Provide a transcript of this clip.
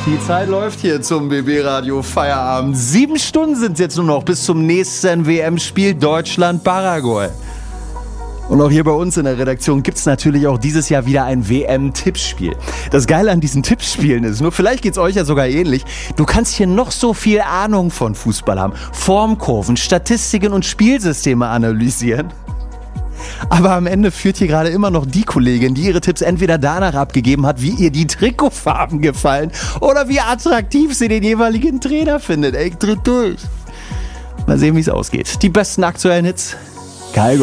Die Zeit läuft hier zum BB-Radio Feierabend. 7 Stunden sind es jetzt nur noch bis zum nächsten WM-Spiel Deutschland-Paraguay. Und auch hier bei uns in der Redaktion gibt es natürlich auch dieses Jahr wieder ein WM-Tippspiel. Das Geile an diesen Tippspielen ist, nur vielleicht geht es euch ja sogar ähnlich, du kannst hier noch so viel Ahnung von Fußball haben, Formkurven, Statistiken und Spielsysteme analysieren. Aber am Ende führt hier gerade immer noch die Kollegin, die ihre Tipps entweder danach abgegeben hat, wie ihr die Trikotfarben gefallen oder wie attraktiv sie den jeweiligen Trainer findet. Ey, tritt durch. Mal sehen, wie es ausgeht. Die besten aktuellen Hits. Kai